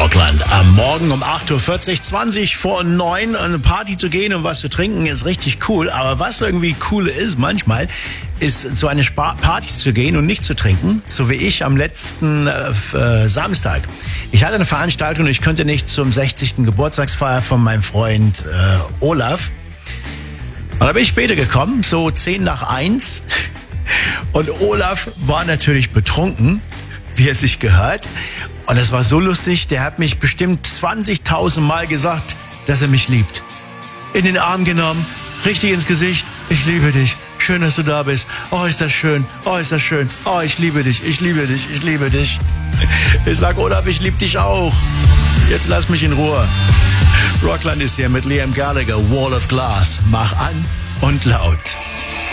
Rockland. Am Morgen um 8.40 Uhr, 20 vor 9, eine Party zu gehen und was zu trinken, ist richtig cool. Aber was irgendwie cool ist manchmal, ist zu einer Party zu gehen und nicht zu trinken, so wie ich am letzten Samstag. Ich hatte eine Veranstaltung und ich konnte nicht zum 60. Geburtstagsfeier von meinem Freund Olaf. Und da bin ich später gekommen, so 10 nach 1. Und Olaf war natürlich betrunken, wie es sich gehört. Und es war so lustig, der hat mich bestimmt 20.000 Mal gesagt, dass er mich liebt. In den Arm genommen, richtig ins Gesicht. Ich liebe dich. Schön, dass du da bist. Oh, ist das schön. Oh, ist das schön. Oh, ich liebe dich. Ich liebe dich. Ich liebe dich. Ich sag, Olaf, ich liebe dich auch. Jetzt lass mich in Ruhe. Rockland ist hier mit Liam Gallagher, Wall of Glass. Mach an und laut.